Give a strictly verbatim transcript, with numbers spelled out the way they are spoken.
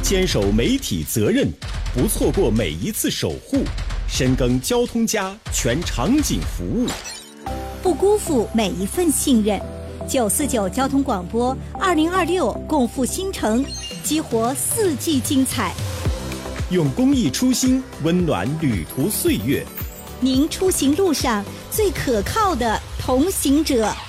坚守媒体责任，不错过每一次守护，深耕交通家全场景服务， 不辜负每一份信任。九四九交通广播二零二六共赴新城，激活四季精彩。 用公益初心温暖旅途岁月。 您出行路上最可靠的同行者。